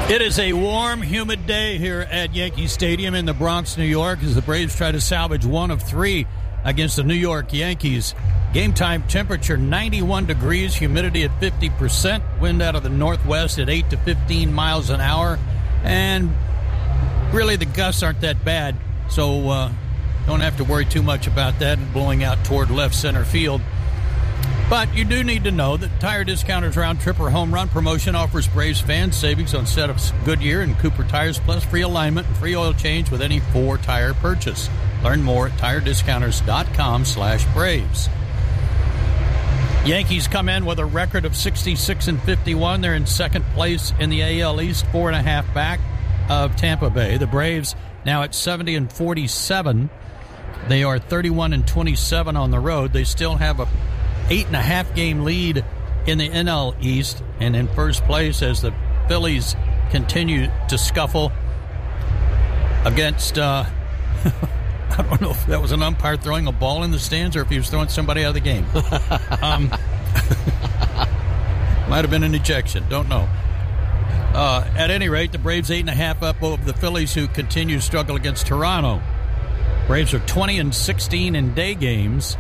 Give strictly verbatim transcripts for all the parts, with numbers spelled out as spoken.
It is a warm, humid day here at Yankee Stadium in the Bronx, New York, as the Braves try to salvage one of three against the New York Yankees. Game time temperature ninety-one degrees, humidity at fifty percent, wind out of the northwest at eight to fifteen miles an hour, and really the gusts aren't that bad, so uh, don't have to worry too much about that blowing out toward left center field. But you do need to know that Tire Discounters Round Trip or Home Run promotion offers Braves fans savings on setups Goodyear and Cooper tires, plus free alignment and free oil change with any four-tire purchase. Learn more at tire discounters dot com slash Braves. Yankees come in with a record of sixty-six and fifty-one. They're in second place in the A L East, four and a half back of Tampa Bay. The Braves now at seventy and forty-seven. They are thirty-one and twenty-seven on the road. They still have a eight and a half game lead in the N L East, and in first place as the Phillies continue to scuffle against, uh, I don't know if that was an umpire throwing a ball in the stands or if he was throwing somebody out of the game. um, might have been an ejection. Don't know. Uh, at any rate, the Braves eight and a half up over the Phillies, who continue to struggle against Toronto. Braves are twenty and sixteen in day games,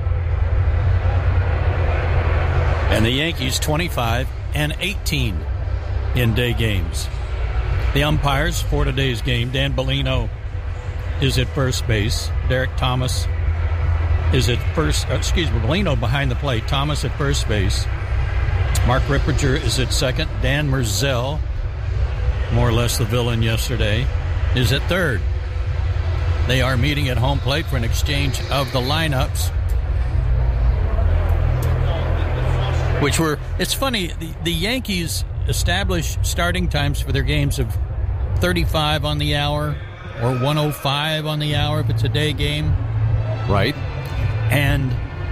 and the Yankees twenty-five and eighteen in day games. The umpires for today's game: Dan Bellino is at first base. Derek Thomas is at first. Uh, excuse me, Bellino behind the plate. Thomas at first base. Mark Ripperger is at second. Dan Merzel, more or less the villain yesterday, is at third. They are meeting at home plate for an exchange of the lineups, which were, it's funny, the, the Yankees establish starting times for their games of thirty-five on the hour or one oh five on the hour if it's a day game. Right. And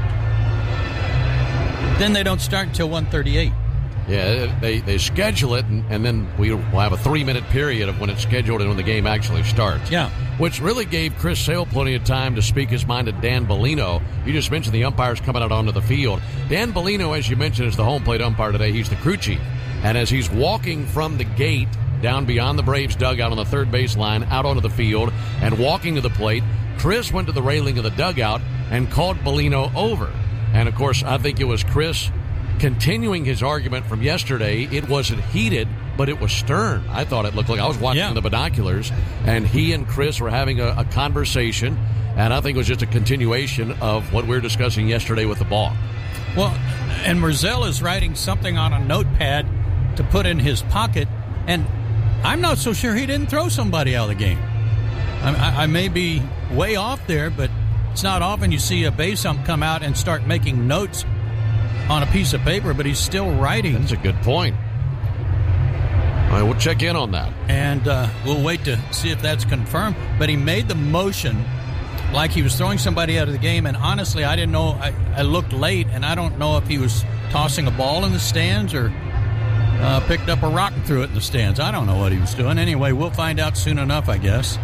then they don't start until one thirty-eight. Yeah, they, they schedule it, and, and then we will have a three-minute period of when it's scheduled and when the game actually starts. Yeah. Which really gave Chris Sale plenty of time to speak his mind to Dan Bellino. You just mentioned the umpires coming out onto the field. Dan Bellino, as you mentioned, is the home plate umpire today. He's the crew chief. And as he's walking from the gate down beyond the Braves dugout on the third base line, out onto the field, and walking to the plate, Chris went to the railing of the dugout and called Bellino over. And, of course, I think it was Chris continuing his argument from yesterday. It wasn't heated, but it was stern. I thought it looked like I was watching yeah. the binoculars, and he and Chris were having a, a conversation, and I think it was just a continuation of what we were discussing yesterday with the ball. Well, and Merzel is writing something on a notepad to put in his pocket, and I'm not so sure he didn't throw somebody out of the game. I, I may be way off there, but it's not often you see a base ump come out and start making notes on a piece of paper, but he's still writing. That's a good point. All right, we'll check in on that. And uh, we'll wait to see if that's confirmed. But he made the motion like he was throwing somebody out of the game, and honestly, I didn't know. I, I looked late, and I don't know if he was tossing a ball in the stands or uh, picked up a rock and threw it in the stands. I don't know what he was doing. Anyway, we'll find out soon enough, I guess.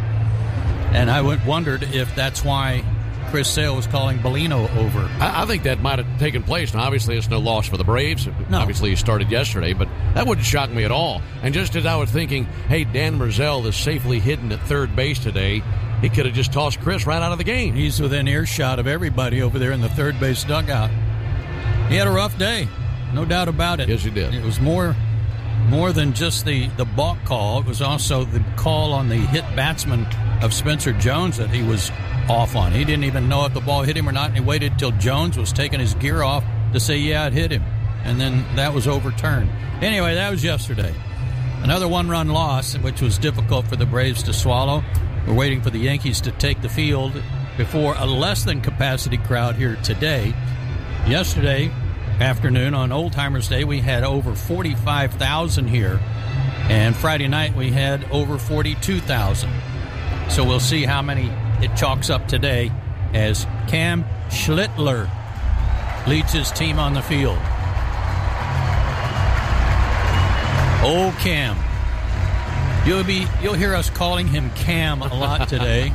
And I wondered if that's why Chris Sale was calling Bellino over. I, I think that might have taken place. Now, obviously, it's no loss for the Braves. No. Obviously, he started yesterday, but that wouldn't shock me at all. And just as I was thinking, hey, Dan Merzel is safely hidden at third base today, he could have just tossed Chris right out of the game. He's within earshot of everybody over there in the third base dugout. He had a rough day, no doubt about it. Yes, he did. It was more more than just the, the balk call. It was also the call on the hit batsman of Spencer Jones that he was off on. He didn't even know if the ball hit him or not, and he waited till Jones was taking his gear off to say, yeah, it hit him. And then that was overturned. Anyway, that was yesterday. Another one-run loss, which was difficult for the Braves to swallow. We're waiting for the Yankees to take the field before a less-than-capacity crowd here today. Yesterday afternoon, on Old Timers Day, we had over forty-five thousand here. And Friday night, we had over forty-two thousand. So we'll see how many it chalks up today as Cam Schlittler leads his team on the field. Oh, Cam. You'll be you'll hear us calling him Cam a lot today.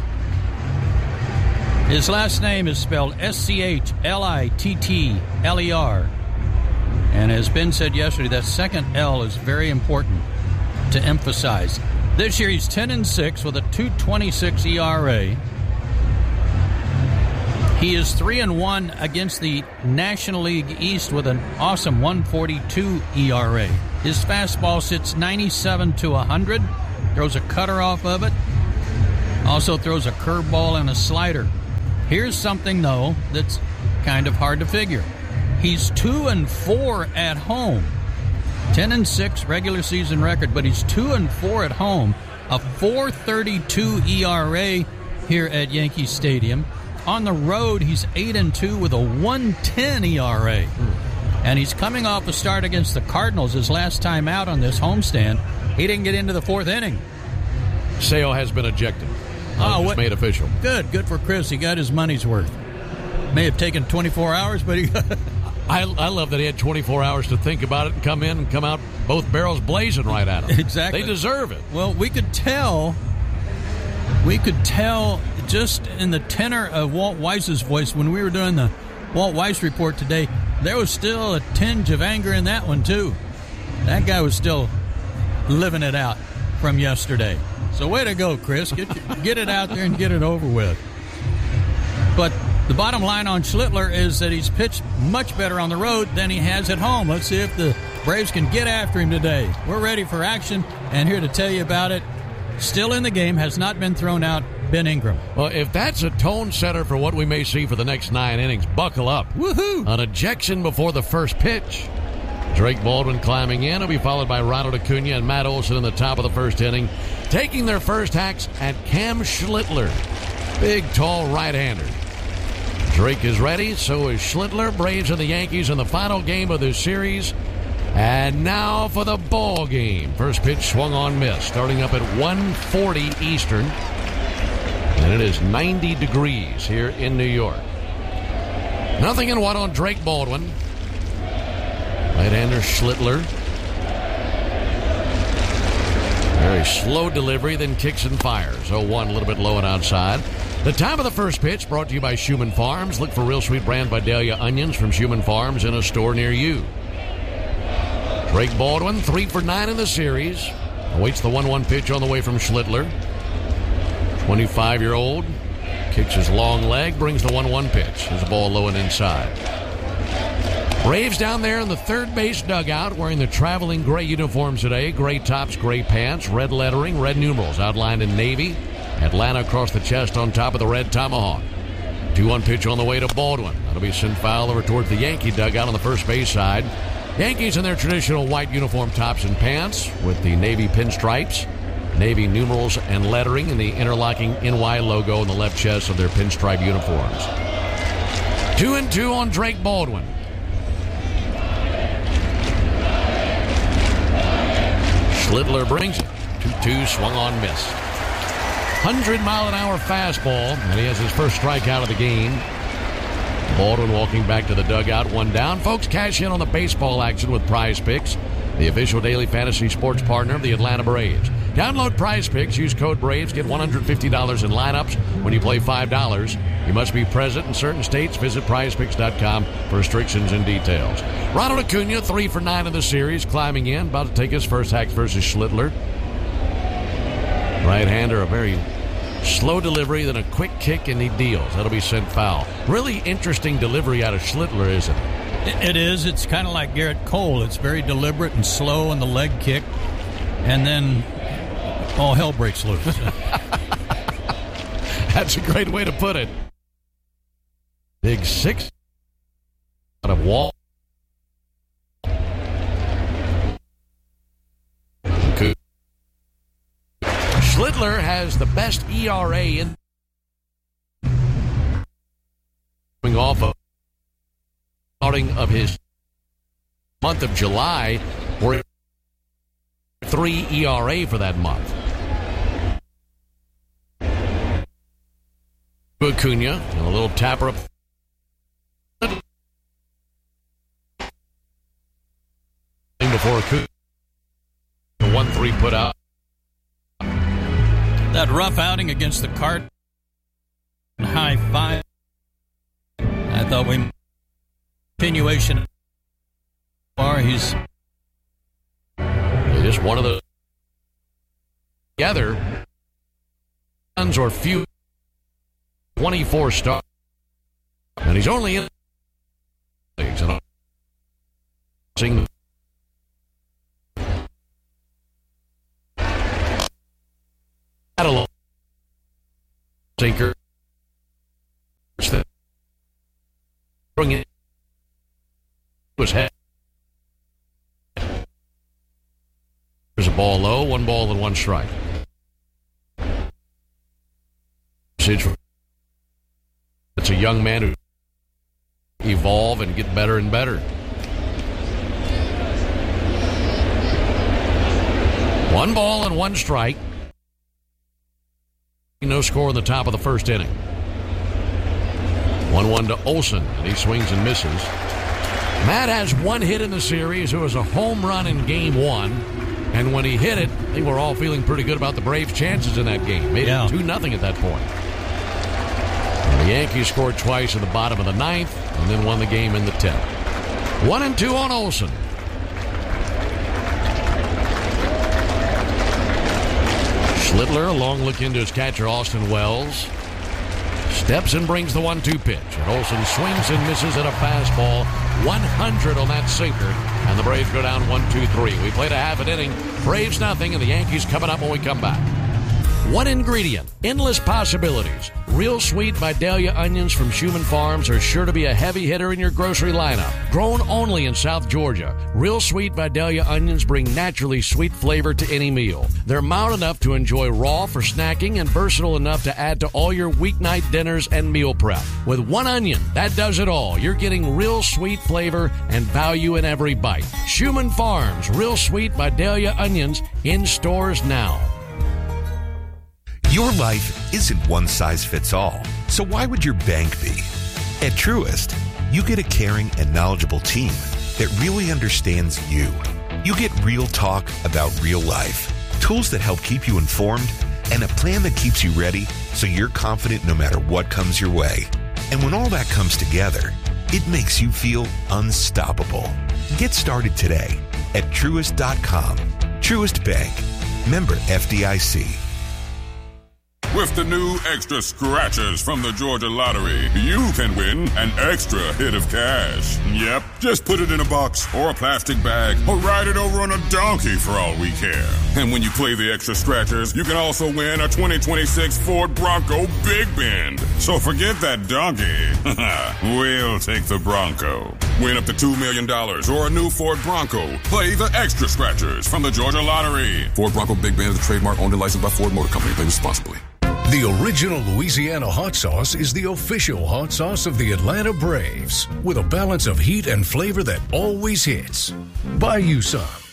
His last name is spelled S C H L I T T L E R. And as Ben said yesterday, that second L is very important. to emphasize. This year he's ten and six with a two twenty-six E R A. He is three and one against the National League East with an awesome one forty-two E R A. His fastball sits ninety-seven to one hundred. Throws a cutter off of it. Also throws a curveball and a slider. Here's something, though, that's kind of hard to figure. He's two and four at home. ten and six regular season record, but he's two and four at home. A four thirty-two E R A here at Yankee Stadium. On the road, he's eight and two with a one ten E R A. And he's coming off a start against the Cardinals his last time out on this homestand. He didn't get into the fourth inning. Sale has been ejected. Oh, was what? Made official. Good. Good for Chris. He got his money's worth. May have taken twenty-four hours, but he got I, I love that he had twenty-four hours to think about it and come in and come out both barrels blazing right at him. Exactly. They deserve it. Well, we could tell, we could tell just in the tenor of Walt Weiss's voice when we were doing the Walt Weiss report today, there was still a tinge of anger in that one, too. That guy was still living it out from yesterday. So way to go, Chris. Get, get it out there and get it over with. But the bottom line on Schlittler is that he's pitched much better on the road than he has at home. Let's see if the Braves can get after him today. We're ready for action, and here to tell you about it, still in the game, has not been thrown out, Ben Ingram. Well, if that's a tone setter for what we may see for the next nine innings, buckle up. Woohoo! An ejection before the first pitch. Drake Baldwin climbing in. He'll be followed by Ronald Acuna and Matt Olson in the top of the first inning, taking their first hacks at Cam Schlittler. Big, tall right-hander. Drake is ready, so is Schlittler. Braves and the Yankees in the final game of this series. And now for the ball game. First pitch swung on, miss. Starting up at one forty Eastern. And it is ninety degrees here in New York. Nothing in one on Drake Baldwin. Right-hander Schlittler. Very slow delivery, then kicks and fires. oh one, a little bit low and outside. The time of the first pitch brought to you by Schumann Farms. Look for Real Sweet Brand Vidalia onions from Schumann Farms in a store near you. Drake Baldwin, three for nine in the series. Awaits the one one pitch on the way from Schlittler. twenty-five-year-old kicks his long leg, brings the one one pitch. There's a ball low and inside. Braves down there in the third base dugout wearing the traveling gray uniforms today. Gray tops, gray pants, red lettering, red numerals outlined in navy. Atlanta across the chest on top of the red tomahawk. two one pitch on the way to Baldwin. That'll be sent foul over towards the Yankee dugout on the first base side. Yankees in their traditional white uniform tops and pants with the navy pinstripes, navy numerals and lettering, and the interlocking N Y logo on the left chest of their pinstripe uniforms. Two and two on Drake Baldwin. Schlittler brings it. two two, swung on, missed. one hundred mile an hour fastball, and he has his first strikeout of the game. Baldwin walking back to the dugout, one down. Folks, cash in on the baseball action with Prize Picks, the official daily fantasy sports partner of the Atlanta Braves. Download Prize Picks, use code BRAVES, get one hundred fifty dollars in lineups when you play five dollars. You must be present in certain states. Visit prize picks dot com for restrictions and details. Ronald Acuna, three for nine in the series, climbing in, about to take his first hacks versus Schlittler. Right-hander, a very slow delivery, then a quick kick, and he deals. That'll be sent foul. Really interesting delivery out of Schlittler, isn't it? It is. It's kind of like Garrett Cole. It's very deliberate and slow on the leg kick, and then all hell breaks loose. That's a great way to put it. Big six out of Wall. Schlittler has the best E R A in coming off of outing of his month of July, where three E R A for that month. Acuna and a little tapper up. Before Acuna, the one three put out. That rough outing against the Cardinals, high five. I thought we continuation. Far he's just one of the together runs or few twenty-four stars, and he's only in leagues and seeing a sinker bring it was head. There's a ball low, one ball and one strike. It's a young man who evolve and get better and better. One ball and one strike. No score in the top of the first inning. one one to Olson, and he swings and misses. Matt has one hit in the series. It was a home run in game one. And when he hit it, they were all feeling pretty good about the Braves' chances in that game. Made yeah. it two nothing at that point. And the Yankees scored twice in the bottom of the ninth and then won the game in the tenth. One and two on Olson. Schlittler, a long look into his catcher, Austin Wells. Steps and brings the one two pitch. And Olson swings and misses at a fastball. one hundred on that sinker. And the Braves go down one two three. We played a half an inning. Braves nothing, and the Yankees coming up when we come back. One ingredient, endless possibilities. Real Sweet Vidalia onions from Schumann Farms are sure to be a heavy hitter in your grocery lineup. Grown only in South Georgia, Real Sweet Vidalia onions bring naturally sweet flavor to any meal. They're mild enough to enjoy raw for snacking and versatile enough to add to all your weeknight dinners and meal prep. With one onion, that does it all. You're getting real sweet flavor and value in every bite. Schumann Farms, Real Sweet Vidalia onions in stores now. Your life isn't one size fits all, so why would your bank be? At Truist, you get a caring and knowledgeable team that really understands you. You get real talk about real life, tools that help keep you informed, and a plan that keeps you ready so you're confident no matter what comes your way. And when all that comes together, it makes you feel unstoppable. Get started today at Truist dot com. Truist Bank. Member F D I C. With the new Extra Scratchers from the Georgia Lottery, you can win an extra hit of cash. Yep, just put it in a box or a plastic bag or ride it over on a donkey for all we care. And when you play the Extra Scratchers, you can also win a twenty twenty-six Ford Bronco Big Bend. So forget that donkey. We'll take the Bronco. Win up to two million dollars or a new Ford Bronco. Play the Extra Scratchers from the Georgia Lottery. Ford Bronco Big Bend is a trademark owned and licensed by Ford Motor Company. Play responsibly. The original Louisiana hot sauce is the official hot sauce of the Atlanta Braves, with a balance of heat and flavor that always hits. Buy you some